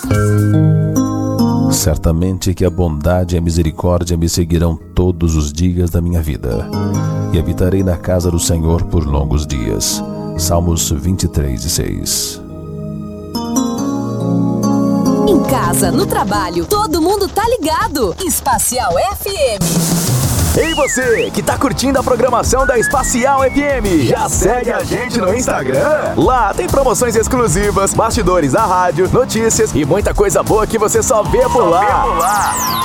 Certamente que a bondade e a misericórdia me seguirão todos os dias da minha vida, e habitarei na casa do Senhor por longos dias. Salmos 23:6. Em casa, no trabalho, todo mundo tá ligado. Espacial FM. Ei você, que tá curtindo a programação da Espacial FM, já segue a gente no Instagram? Lá tem promoções exclusivas, bastidores da rádio, notícias e muita coisa boa que você só vê por lá.